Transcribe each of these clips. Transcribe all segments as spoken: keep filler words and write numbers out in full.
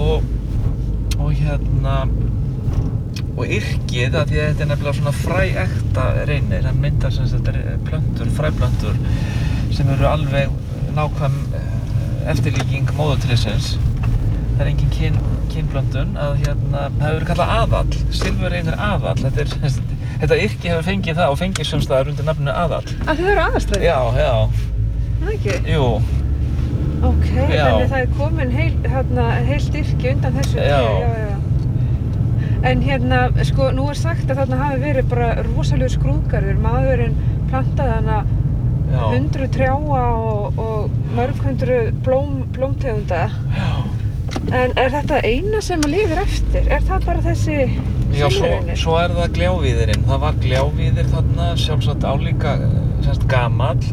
og, og hérna og yrkið, að því að þetta er nefnilega svona fræekta reynir, hann myndar sem þetta er plöntur, fræplöntur sem eru alveg nákvæm eftirlíking móðurtrísins. Það er engin kyn, kynblöndun að hérna, það hefur verið kallað aðall, silfurreynir aðall. Þetta, er, þetta yrki hefur fengið það og fengið sumstaðar undir nafninu aðall. Að þau eru aðallstræði? Já, já. Það ekki? Jú. Ok, já. Þannig það er komin heil, hérna, heilt yrki undan þessu. Já. já, já. En hérna, sko, nú er sagt að þarna hafi verið bara rosalegur skrúðgarður. Maðurinn plantaði hana hundruð trjáa og, og mörg hundruð blóm, blómtegunda. Já. En er þetta eina sem að lifir eftir? Er það bara þessi Já, svo, svo er það gljávíðirinn. Það var gljávíðir þarna, sjálfsagt álíka, semst gamall.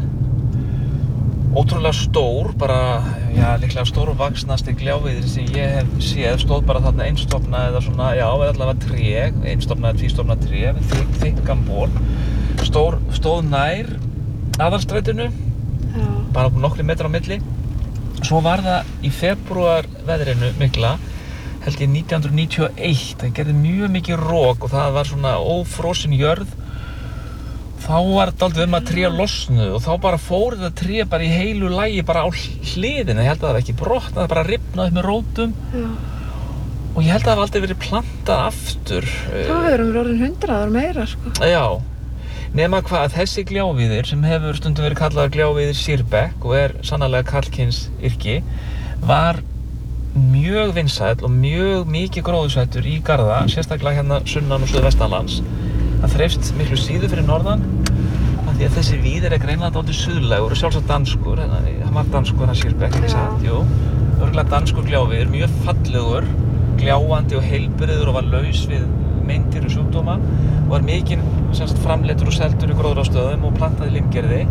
Ótrúlega stór, bara, já, líklega stórvaxnasti gljávíðir sem ég hef séð, stóð bara þarna einstofna eða svona, já, eða allavega tré, einstofna eða tvístofna tré, þykk, þykkan ból. Stór, stóð nær aðalstrætinu, já. Bara nokkri metrar á milli. Svo var það í febrúar veðrinu mikla, held ég nítján hundruð níutíu og eitt, það gerði mjög mikið rok og það var svona ófrosin jörð. Þá var þetta aldrei um að tré losnuð og þá bara fór þetta tré bara í heilu lagi bara á hliðina. Ég held að það var ekki brotnað, það bara rifnaði upp með rótum. Já. Og ég held að það hafi aldrei verið plantað aftur. Það hefur um orðin hundrað ára meira, sko. Já. Nema hvað að þessi gljávíðir sem hefur stundum verið kallaður gljávíðir Sýrbekk og er sannarlega karlkyns yrki, var mjög vinsæll og mjög mikið gróðursættur í garða, sérstaklega hérna sunnan og suðvestanlands. Það þreifst miklu síður fyrir norðan af því að þessi víðir er greinilega dálítið suðlægur og sjálfsagt danskur, hann var danskur hann Sýrbekk, ekki satt, jú. Örugglega danskur gljávíðir, mjög fallegur, gljáandi og heilbrigður og var laus við meindir og sjúkdóma og var mikið semst framleiddur og seldur í gróðrarstöðum og plantaði limgerði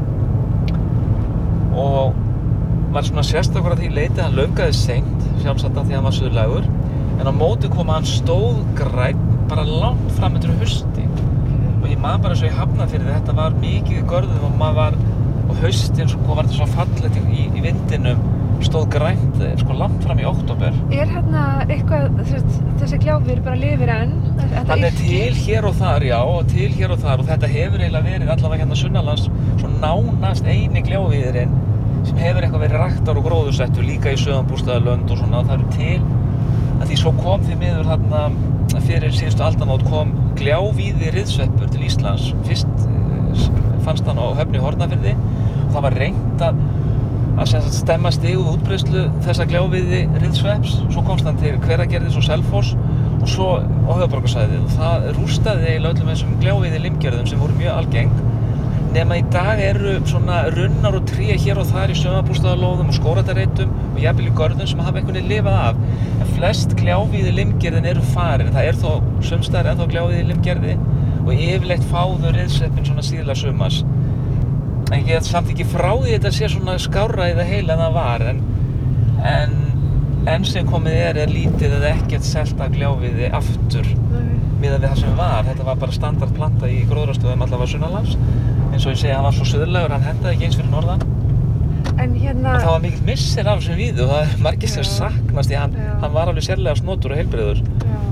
og var svona sérstakur að því leiti hann laufgaði seint, sjálfsagt af því hann var suðlægur, en á móti kom hann stóð grænn bara langt fram eftir hausti og ég man bara svo í Hafnarfirði, þetta var mikið í görðum og maður var á haustin sko var þetta svo fallegt í, í vindinum, stóð grænt sko langt fram í október. Er hérna eitthvað, þessi gljávíðir bara lifir enn? Hann er til hér og þar, já, til hér og þar og þetta hefur eiginlega verið allavega hérna sunnanlands svo nánast eini gljávíðirinn sem hefur eitthvað verið ræktar og gróðursettur líka í suðanbústaðalönd og svona, það eru til að því svo kom því miður þarna fyrir síðustu aldamót kom gljávíði riðsveppur til Íslands. Fyrst fannst hann á Höfn í Hornafirði og það var reynt að að stemma stigu útbreiðslu þessa gljávíði riðsvepps, svo komst hann til Hveragerðis og Selfoss og svo á höfuðborgarsvæðið og það rústaði eiginlega öllum þessum gljávíði limgerðum sem voru mjög algeng nema í dag eru svona runnar og tré hér og þar í sumarbústaðalóðum og skógræktarreitum og jafnvel í görðum sem hafa einhvern veginn lifað af en flest gljávíði limgerðin eru farin það er þó sumstaðar ennþá gljávíði limgerði og yfirleitt fáðu riðsveppin svona síðla sumars en ég get samt ekki frá því þetta sé svona skárra í það heila en það var en, en enn sem komið er er lítið eða ekkert selt af gljávíði aftur miðað við það sem var. Þetta var bara standardplanta í gróðrarstöðum allavega sunnanlands eins og ég segi, hann var svo suðlægur, hann hentaði ekki eins fyrir norðan en hérna... og það var mikill missir af þessum víðu og það er margir sem saknast því hann, hann var alveg sérlega snotur og heilbrigður.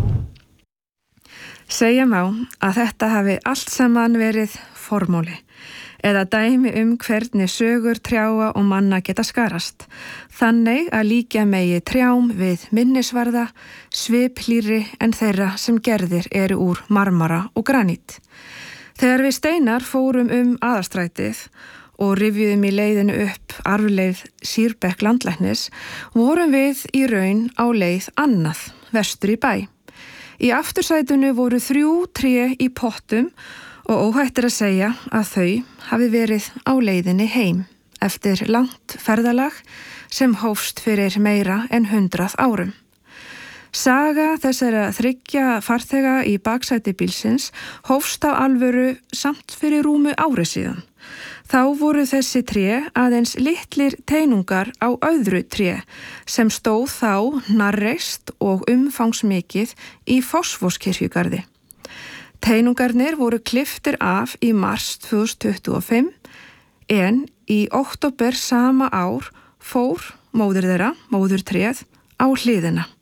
Segja má að þetta hafi allt saman verið formóli eða dæmi um hvernig sögur trjáa og manna geta skarast. Þannig að líkja megi trjám við minnisvarða, sviplýri en þeirra sem gerðir eru úr marmara og granít. Þegar við Steinar fórum um Aðalstrætið og rifjuðum í leiðinu upp arfleið Sýrbekk landlæknis, vorum við í raun á leið annað, vestur í bæ. Í aftursætinu voru þrjú tré í pottum og óhætt er að segja að þau hafi verið á leiðinni heim eftir langt ferðalag sem hófst fyrir meira en hundrað árum. Saga þessara þriggja farþega í baksæti bílsins hófst á alvöru samt fyrir rúmu ári síðan. Þá voru þessi tré aðeins litlir teinungar á öðru tré sem stóð þá hnarreist og umfangsmikið í Fossvogskirkjugarði. Teinungarnir voru klipptir af í mars tvö þúsund tuttugu og fimm en í október sama ár fór móðir þeirra, móðurtréð, á hliðina.